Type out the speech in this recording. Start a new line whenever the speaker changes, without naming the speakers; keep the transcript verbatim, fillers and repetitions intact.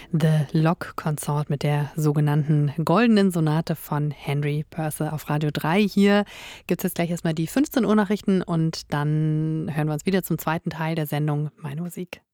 The Lock Consort mit der sogenannten Goldenen Sonate von Henry Purcell auf Radio drei. Hier gibt es jetzt gleich erstmal die fünfzehn Uhr Nachrichten und dann hören wir uns wieder zum zweiten Teil der Sendung Meine Musik.